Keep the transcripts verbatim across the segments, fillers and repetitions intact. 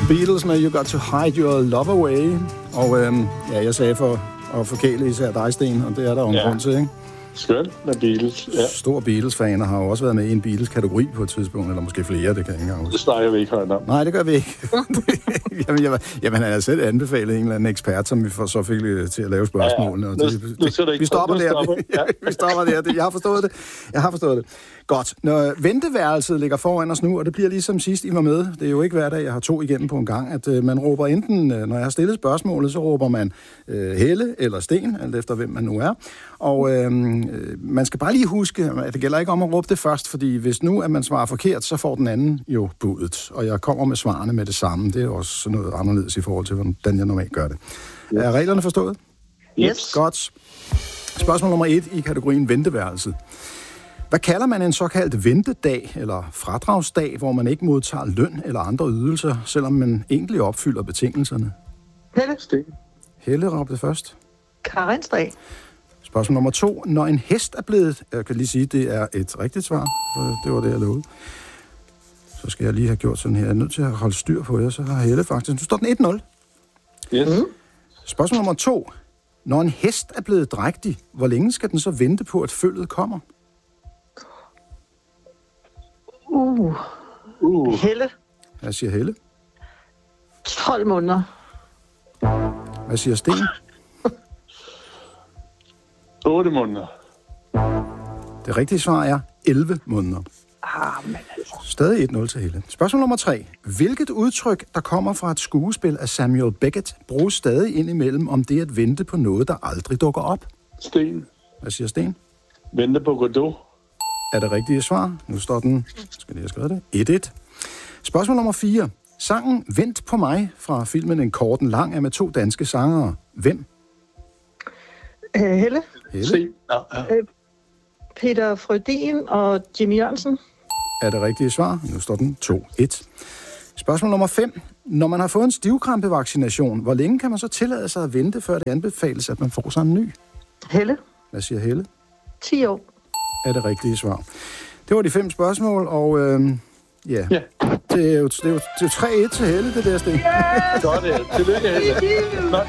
Beatles med You Got To Hide Your Love Away. Og øhm, ja, jeg sagde for at forkæle især dig, Sten, og det er der jo en ja. grund til, ikke? Skønt med Beatles, ja. Stor Beatles-fan, og har jo også været med i en Beatles-kategori på et tidspunkt, eller måske flere, det kan jeg ikke engang huske. Det snakker vi ikke højt om. Nej, det gør vi ikke. jamen, jamen, jamen, han har selv anbefalet en eller anden ekspert, som vi for, så fik til at lave spørgsmålene. Ja, ja. Nu, og det, nu, nu, det, vi stopper der. Stopper. Ja. vi stopper der. Jeg har forstået det. Jeg har forstået det. Godt. Når venteværelset ligger foran os nu, og det bliver ligesom sidst, I var med, det er jo ikke hver dag, jeg har to igennem på en gang, at øh, man råber enten, øh, når jeg har stillet spørgsmålet, så råber man øh, Helle eller Sten, alt efter hvem man nu er. Og øh, man skal bare lige huske, at det gælder ikke om at råbe det først, fordi hvis nu at man svarer forkert, så får den anden jo budet. Og jeg kommer med svarene med det samme. Det er også noget anderledes i forhold til, hvordan jeg normalt gør det. Yes. Er reglerne forstået? Yes. Godt. Spørgsmål nummer et i kategorien venteværelset. Hvad kalder man en såkaldt ventedag eller fradragsdag, hvor man ikke modtager løn eller andre ydelser, selvom man egentlig opfylder betingelserne? Helle. Sten. Helle råbte først. Karensdag. Spørgsmål nummer to. Når en hest er blevet... Jeg kan lige sige, at det er et rigtigt svar, for det var det, jeg lovede. Så skal jeg lige have gjort sådan her. Jeg er nødt til at holde styr på jer, så har Helle faktisk... Nu står den et nul. Yes. Mm. Spørgsmål nummer to. Når en hest er blevet drægtig, hvor længe skal den så vente på, at følget kommer? Uh. Uh. Helle. Hvad siger Helle? tolv måneder. Hvad siger Sten? otte måneder. Det rigtige svar er elleve måneder. Ah, men altså. Stadig et nul til Helle. Spørgsmål nummer tre. Hvilket udtryk, der kommer fra et skuespil af Samuel Beckett, bruges stadig indimellem om det at vente på noget, der aldrig dukker op? Sten. Hvad siger Sten? Vente på Godot. Er det rigtige svar? Nu står den, skal jeg have skrevet det, et et. Spørgsmål nummer fire. Sangen Vent på mig fra filmen En kort en lang er med to danske sangere. Hvem? Uh, Helle. Helle. Se. Ja, ja. Uh, Peter Frødin og Jimmy Jørgensen. Er det rigtige svar? Nu står den to et. Spørgsmål nummer fem. Når man har fået en stivkrampevaccination, hvor længe kan man så tillade sig at vente, før det anbefales, at man får sig en ny? Helle. Hvad siger Helle? ti år. Er det rigtige svar. Det var de fem spørgsmål, og øh, ja, Ja. det er jo, det er jo, det er jo tre et til Helle, det der, Sten. Yes! Godt, ja. Tillykke, Helle. Godt.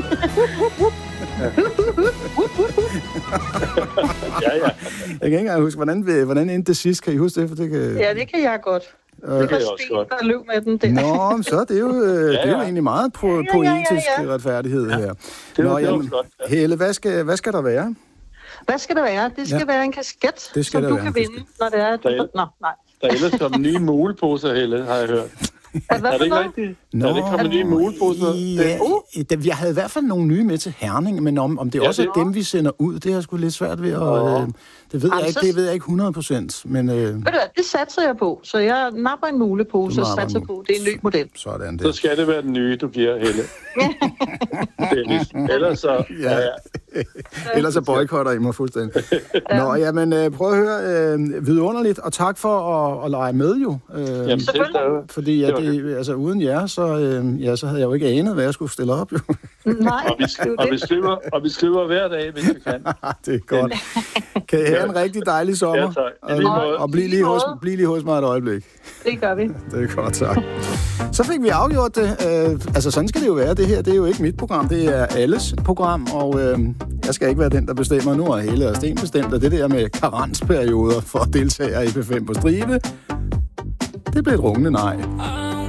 Ja, ja. Jeg kan ikke engang huske, hvordan, hvordan endte det sidst. Kan I huske det? For det kan... Ja, det kan jeg godt. Øh, Det var kan jeg også Sten, godt. der løb med den der. Nå, men så er det jo, øh, Ja, det er jo ja. egentlig meget po- Ja, ja, ja, poetisk ja. retfærdighed Ja. her. Det var, Nå, det var jamen, flot. Ja. Helle, hvad skal, hvad skal der være? Hvad skal det være? Det skal Ja. ja. være en kasket, Det skal som der du være, kan en vinde, når det er... at Der Du... er- Nå, nej. Der er ellers kommet nye muleposer, Helle, har jeg hørt. Er, hvad Er det for ikke noget? rigtigt? Nå, Er det kommet nye muleposer? Ja, uh. jeg havde i hvert fald nogle nye med til Herning, men om, om det Ja, også det- er dem, vi sender ud, det er jeg sgu lidt svært ved at... Nå. Øh, det, ved jeg Jamen, ikke, så- det ved jeg ikke hundrede procent, men øh, Ved du hvad, det satser jeg på. Så jeg napper en mulepose Du og napper satser en på. Det er en ny model. sådan Så der. skal det være den nye, du giver, Helle. Dennis. Ellers så... Ja. Ja, ja. Ellers så boykotter I mig fuldstændig. Nå, jamen, øh, prøv at høre. Øh, vidunderligt, og tak for at, at lege med jo. Øh, Jamen, selv der, fordi det at var det, altså, uden jer, så, øh, ja, så havde jeg jo ikke anet, hvad jeg skulle stille op. Jo. Nej, og, vi, det er jo og, vi det. skriver, og vi skriver hver dag, hvis vi kan. Det er godt. Kan I have en rigtig dejlig sommer? Ja, tak. I Og, lige måde. og bliv, lige hos, bliv lige hos mig et øjeblik. Det gør vi. Det er godt, tak. Så fik vi afgjort det. Øh, altså, sådan skal det jo være. Det her, det er jo ikke mit program. Det er alles program, og øh, jeg skal ikke være den, der bestemmer. Nu har Helle og Sten bestemt, og det der med karensperioder for deltagere i P fem på stribe, det blev et rungende nej.